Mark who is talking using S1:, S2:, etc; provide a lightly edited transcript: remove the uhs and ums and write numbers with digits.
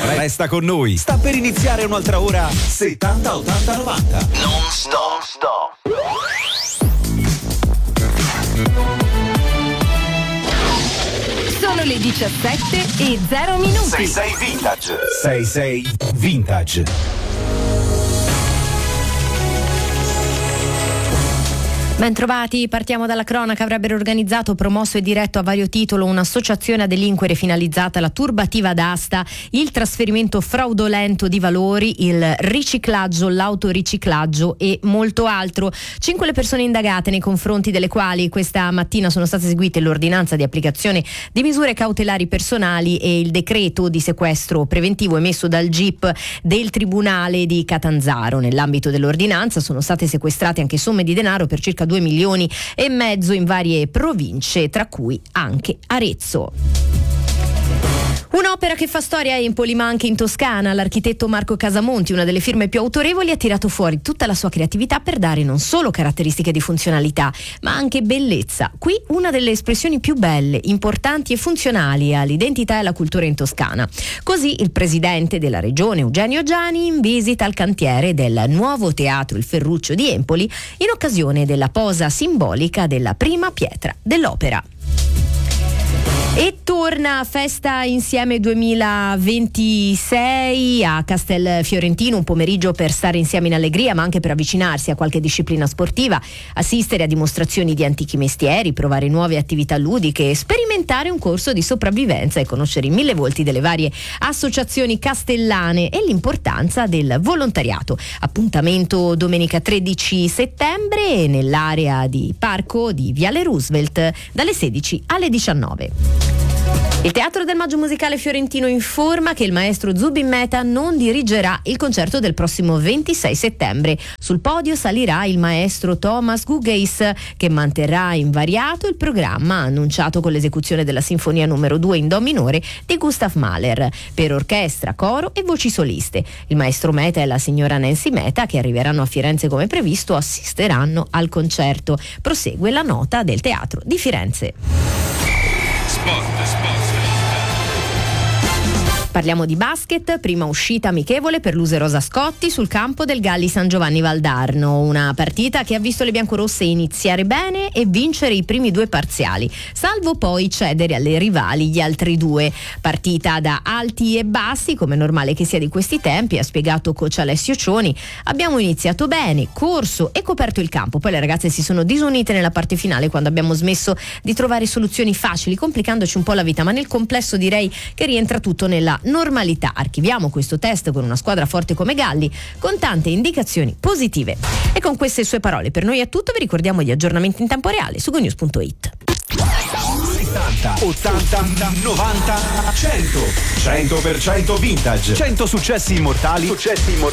S1: Resta con noi. Sta per iniziare un'altra ora 70 80 90. Non stop.
S2: Sono le 17:0.
S1: 66 Vintage. 66 Vintage.
S2: Bentrovati, partiamo dalla cronaca. Avrebbero organizzato, promosso e diretto a vario titolo un'associazione a delinquere finalizzata alla turbativa d'asta, il trasferimento fraudolento di valori, il riciclaggio, l'autoriciclaggio e molto altro. 5 le persone indagate, nei confronti delle quali questa mattina sono state eseguite l'ordinanza di applicazione di misure cautelari personali e il decreto di sequestro preventivo emesso dal GIP del Tribunale di Catanzaro. Nell'ambito dell'ordinanza sono state sequestrate anche somme di denaro per circa 2,5 milioni in varie province, tra cui anche Arezzo. Un'opera che fa storia a Empoli ma anche in Toscana. L'architetto Marco Casamonti, una delle firme più autorevoli, ha tirato fuori tutta la sua creatività per dare non solo caratteristiche di funzionalità ma anche bellezza. Qui una delle espressioni più belle, importanti e funzionali all'identità e alla cultura in Toscana. Così il presidente della regione Eugenio Giani in visita al cantiere del nuovo teatro Il Ferruccio di Empoli in occasione della posa simbolica della prima pietra dell'opera. E torna Festa Insieme 2026 a Castel Fiorentino, un pomeriggio per stare insieme in allegria ma anche per avvicinarsi a qualche disciplina sportiva, assistere a dimostrazioni di antichi mestieri, provare nuove attività ludiche, sperimentare un corso di sopravvivenza e conoscere i 1000 volti delle varie associazioni castellane e l'importanza del volontariato. Appuntamento domenica 13 settembre nell'area di parco di Viale Roosevelt dalle 16 alle 19. Il Teatro del Maggio Musicale Fiorentino informa che il maestro Zubin Mehta non dirigerà il concerto del prossimo 26 settembre. Sul podio salirà il maestro Thomas Guggeis, che manterrà invariato il programma annunciato con l'esecuzione della Sinfonia numero 2 in do minore di Gustav Mahler per orchestra, coro e voci soliste. Il maestro Mehta e la signora Nancy Mehta, che arriveranno a Firenze come previsto, assisteranno al concerto. Prosegue la nota del Teatro di Firenze.
S3: Sport.
S2: Parliamo di basket, prima uscita amichevole per l'Use Rosa Scotti sul campo del Galli San Giovanni Valdarno, una partita che ha visto le biancorosse iniziare bene e vincere i primi 2 parziali, salvo poi cedere alle rivali gli altri 2. Partita da alti e bassi, come normale che sia di questi tempi, ha spiegato coach Alessio Cioni. Abbiamo iniziato bene, corso e coperto il campo, poi le ragazze si sono disunite nella parte finale quando abbiamo smesso di trovare soluzioni facili, complicandoci un po' la vita, ma nel complesso direi che rientra tutto nella normalità. Archiviamo questo test con una squadra forte come Galli, con tante indicazioni positive. E con queste sue parole per noi è tutto. Vi ricordiamo gli aggiornamenti in tempo reale su GoNews.it.
S1: 70, 80, 90, 100. 100% vintage. 100 successi immortali